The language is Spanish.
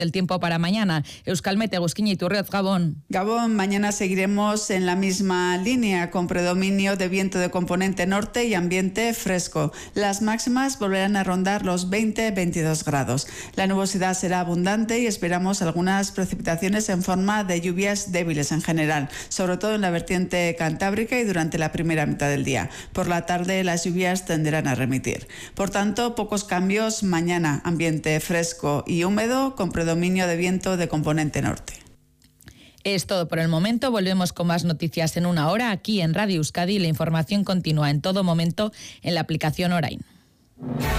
del tiempo para mañana. Euskalmet, Egusquiña y Turriot, Gabón. Gabón, mañana seguiremos en la misma línea, con predominio de viento de componente norte y ambiente fresco. Las máximas volverán a rondar los 20-22 grados. La nubosidad será abundante y esperamos algunas precipitaciones en forma de lluvias débiles en general, sobre todo en la vertiente cantábrica y durante la primera mitad del día. Por la tarde las lluvias tenderán a remitir. Por tanto, pocos cambios mañana. Ambiente fresco y húmedo con predominio de viento de componente norte. Es todo por el momento. Volvemos con más noticias en una hora aquí en Radio Euskadi. La información continúa en todo momento en la aplicación Orain.